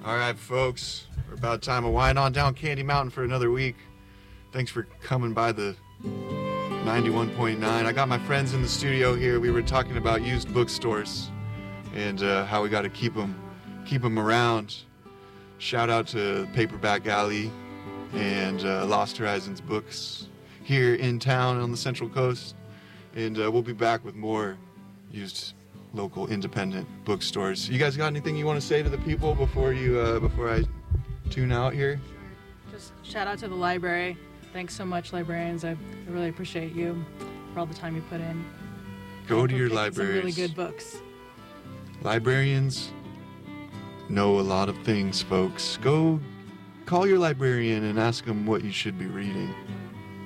All right, folks, we're about time to wind on down Candy Mountain for another week. Thanks for coming by the 91.9. I got my friends in the studio here. We were talking about used bookstores and how we got to keep them around. Shout out to Paperback Alley and Lost Horizons Books here in town on the Central Coast. And we'll be back with more used local independent bookstores. You guys got anything you want to say to the people before I tune out here? Just shout out to the library. Thanks so much, librarians. I really appreciate you for all the time you put in. Go to your libraries. Some really good books. Librarians know a lot of things, folks. Go call your librarian and ask them what you should be reading.